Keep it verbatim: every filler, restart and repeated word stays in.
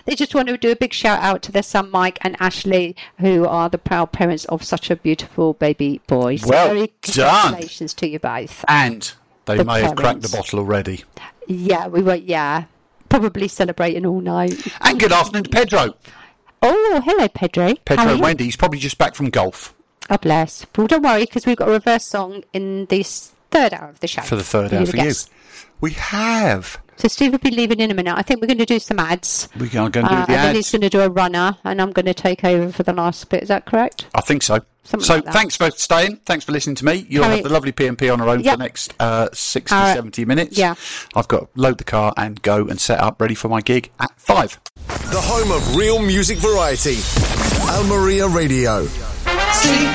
They just want to do a big shout out to their son Mike and Ashley, who are the proud parents of such a beautiful baby boy. So well very done. Congratulations to you both. And they The may have cracked parents. the bottle already. Yeah, we were, yeah. Probably celebrating all night. And good afternoon to Pedro. Oh, hello, Pedro. How Pedro are and you? Wendy, he's probably just back from golf Oh, bless. Well, don't worry, because we've got a reverse song in this third hour of the show. for the third You're hour the for you. guest. We have. So Steve will be leaving in a minute. I think we're going to do some ads. We're going to do Uh, the and then he's ads. going to do a runner, and I'm going to take over for the last bit. Is that correct? I think so. Something so like that. thanks for staying. Thanks for listening to me. You'll Harry- have the lovely P and P on our own Yep. for the next uh, sixty, Harry- seventy minutes. yeah. I've got to load the car and go and set up ready for my gig at five. The home of real music variety. Almeria Radio.